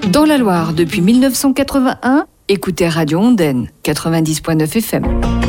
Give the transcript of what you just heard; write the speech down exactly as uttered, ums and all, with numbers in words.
Dans la Loire, depuis mille neuf cent quatre-vingt-un, écoutez Radio Ondaine, quatre-vingt-dix virgule neuf F M.